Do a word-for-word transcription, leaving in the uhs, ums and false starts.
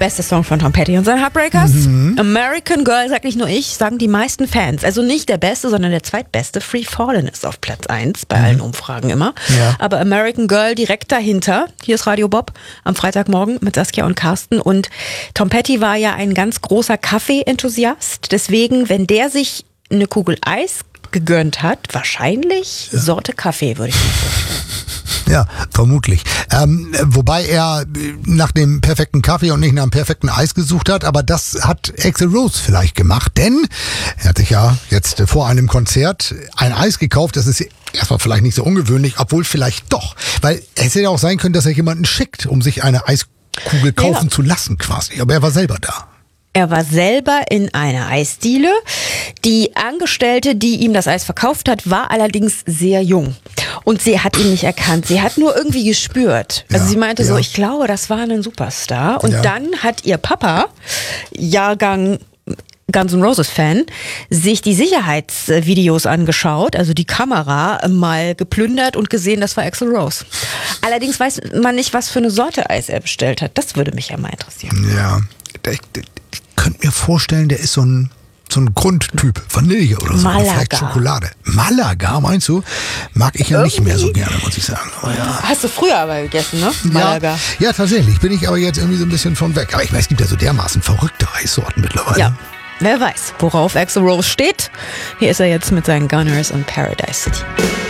beste Song von Tom Petty und seinen Heartbreakers. Mhm. American Girl, sag nicht nur ich, sagen die meisten Fans. Also nicht der beste, sondern der zweitbeste. Free Fallin' ist auf Platz eins bei mhm. allen Umfragen immer. Ja. Aber American Girl direkt dahinter. Hier ist Radio Bob am Freitagmorgen mit Saskia und Carsten. Und Tom Petty war ja ein ganz großer Kaffee-Enthusiast. Deswegen, wenn der sich eine Kugel Eis gegönnt hat, wahrscheinlich ja. Sorte Kaffee, würde ich mir vorstellen. Ja, vermutlich. Ähm, wobei er nach dem perfekten Kaffee und nicht nach dem perfekten Eis gesucht hat, aber das hat Axl Rose vielleicht gemacht, denn er hat sich ja jetzt vor einem Konzert ein Eis gekauft, das ist erstmal vielleicht nicht so ungewöhnlich, obwohl vielleicht doch, weil es hätte ja auch sein können, dass er jemanden schickt, um sich eine Eiskugel kaufen ja. zu lassen quasi, aber er war selber da. Er war selber in einer Eisdiele. Die Angestellte, die ihm das Eis verkauft hat, war allerdings sehr jung. Und sie hat ihn nicht erkannt. Sie hat nur irgendwie gespürt. Also ja, sie meinte ja. so, ich glaube, das war ein Superstar. Und ja. dann hat ihr Papa, Jahrgang Guns N' Roses Fan, sich die Sicherheitsvideos angeschaut, also die Kamera mal geplündert und gesehen, das war Axl Rose. Allerdings weiß man nicht, was für eine Sorte Eis er bestellt hat. Das würde mich ja mal interessieren. Ja, ich, ich könnte mir vorstellen, der ist so ein so ein Grundtyp, Vanille oder so, Malaga. Vielleicht Schokolade. Malaga, meinst du? Mag ich ja Irgendwie? nicht mehr so gerne, muss ich sagen. Aber ja. Hast du früher aber gegessen, ne? Malaga. Ja, ja, tatsächlich. Bin ich aber jetzt irgendwie so ein bisschen von weg. Aber ich weiß, es gibt ja so dermaßen verrückte Eissorten mittlerweile. Ja, wer weiß, worauf Axl Rose steht. Hier ist er jetzt mit seinen Gunners und Paradise City.